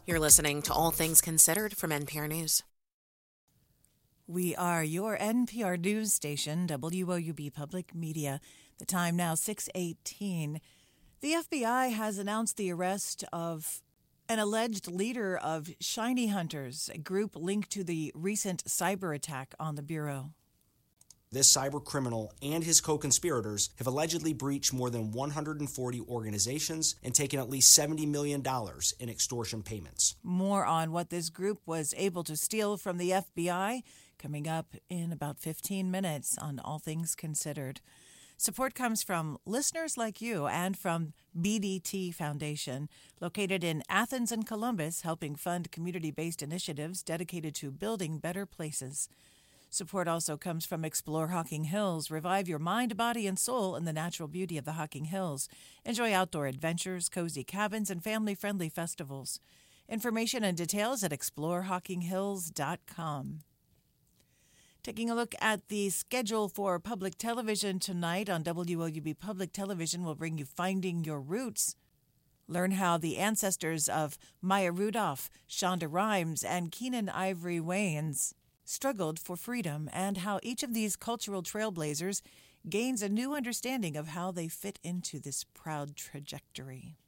You're listening to All Things Considered from NPR News. We are your NPR news station, WOUB Public Media. The time now 6:18. The FBI has announced the arrest of an alleged leader of Shiny Hunters, a group linked to the recent cyber attack on the Bureau. This cyber criminal and his co-conspirators have allegedly breached more than 140 organizations and taken at least $70 million in extortion payments. More on what this group was able to steal from the FBI coming up in about 15 minutes on All Things Considered. Support comes from listeners like you and from BDT Foundation, located in Athens and Columbus, helping fund community-based initiatives dedicated to building better places. Support also comes from Explore Hocking Hills. Revive your mind, body, and soul in the natural beauty of the Hocking Hills. Enjoy outdoor adventures, cozy cabins, and family-friendly festivals. Information and details at exploreHockingHills.com. Taking a look at the schedule for public television tonight on WOUB Public Television, we'll bring you Finding Your Roots. Learn how the ancestors of Maya Rudolph, Shonda Rhimes, and Keenan Ivory Wayans struggled for freedom, and how each of these cultural trailblazers gains a new understanding of how they fit into this proud trajectory.